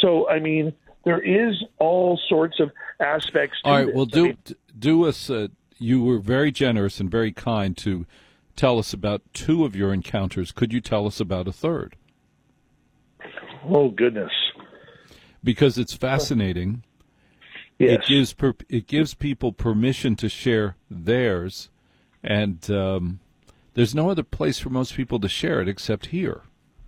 So, I mean, there is all sorts of aspects to All right, this. well, do us. You were very generous and very kind to tell us about two of your encounters. Could you tell us about a third? Oh, goodness. Because it's fascinating. Yes. It gives people permission to share theirs, and there's no other place for most people to share it except here.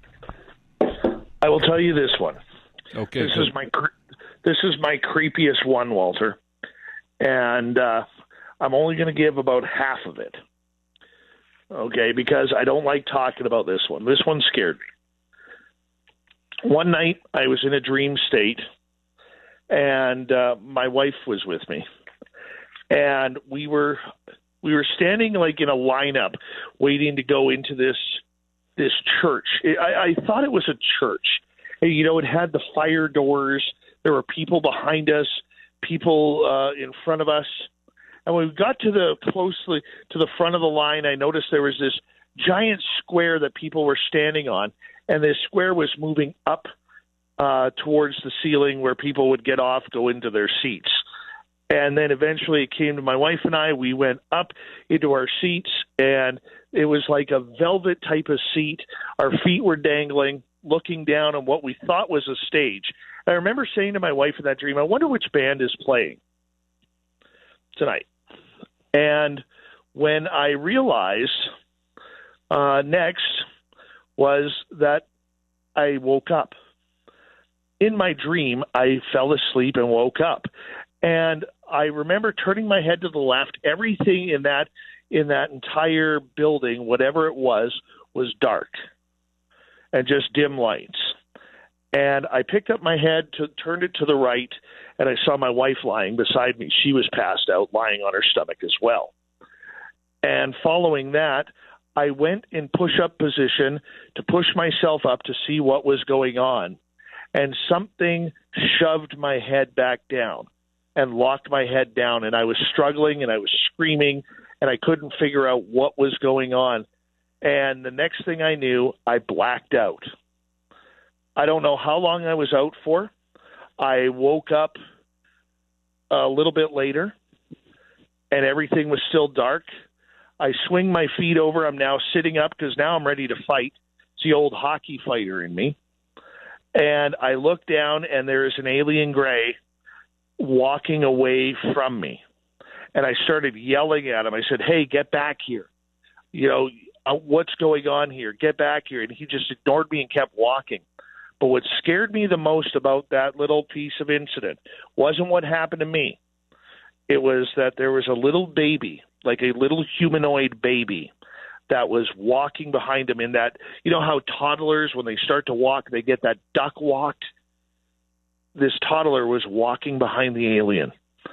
I will tell you this one. Okay. This is my creepiest one, Walter, and I'm only going to give about half of it. Okay, because I don't like talking about this one. This one scared me. One night, I was in a dream state, and my wife was with me, and we were standing like in a lineup, waiting to go into this church. I thought it was a church. You know, it had the fire doors. There were people behind us, people in front of us. And when we got closely to the front of the line, I noticed there was this giant square that people were standing on, and this square was moving up towards the ceiling where people would get off, go into their seats. And then eventually it came to my wife and I. We went up into our seats, and it was like a velvet type of seat. Our feet were dangling, looking down on what we thought was a stage. I remember saying to my wife in that dream, I wonder which band is playing tonight. And when I realized next was that I woke up. In my dream, I fell asleep and woke up. And I remember turning my head to the left. Everything in that entire building, whatever it was dark and just dim lights. And I picked up my head, turned it to the right, and I saw my wife lying beside me. She was passed out, lying on her stomach as well. And following that, I went in push-up position to push myself up to see what was going on. And something shoved my head back down and locked my head down. And I was struggling and I was screaming and I couldn't figure out what was going on. And the next thing I knew, I blacked out. I don't know how long I was out for. I woke up a little bit later and everything was still dark. I swing my feet over. I'm now sitting up because now I'm ready to fight. It's the old hockey fighter in me. And I look down, and there is an alien gray walking away from me. And I started yelling at him. I said, hey, get back here. You know, what's going on here? Get back here. And he just ignored me and kept walking. But what scared me the most about that little piece of incident wasn't what happened to me. It was that there was a little baby, like a little humanoid baby, that was walking behind him in that, you know how toddlers, when they start to walk, they get that duck walk? This toddler was walking behind the alien.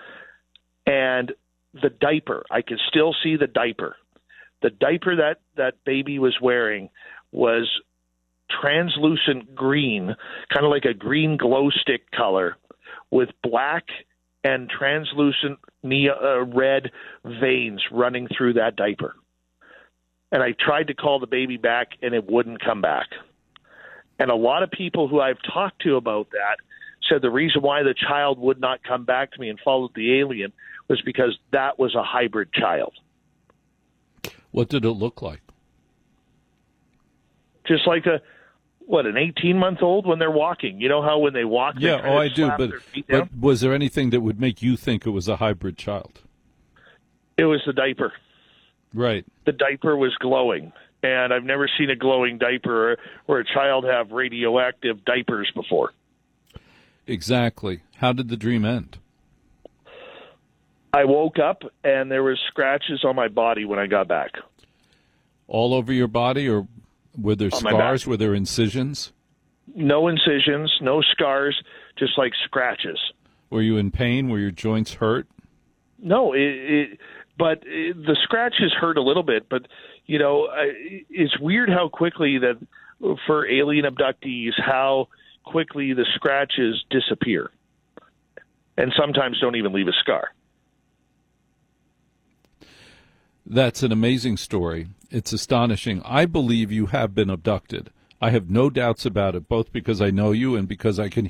And the diaper, I could still see the diaper. The diaper that baby was wearing was translucent green, kind of like a green glow stick color, with black and translucent red veins running through that diaper. And I tried to call the baby back, and it wouldn't come back. And a lot of people who I've talked to about that said the reason why the child would not come back to me and followed the alien was because that was a hybrid child. What did it look like? Just like an 18-month-old when they're walking. You know how when they walk, yeah, I do. But was there anything that would make you think it was a hybrid child? It was the diaper. Right. The diaper was glowing, and I've never seen a glowing diaper or a child have radioactive diapers before. Exactly. How did the dream end? I woke up, and there were scratches on my body when I got back. All over your body, or were there scars? Were there incisions? No incisions, no scars, just like scratches. Were you in pain? Were your joints hurt? No, but the scratches hurt a little bit. But, you know, it's weird how quickly that for alien abductees, how quickly the scratches disappear and sometimes don't even leave a scar. That's an amazing story. It's astonishing. I believe you have been abducted. I have no doubts about it, both because I know you and because I can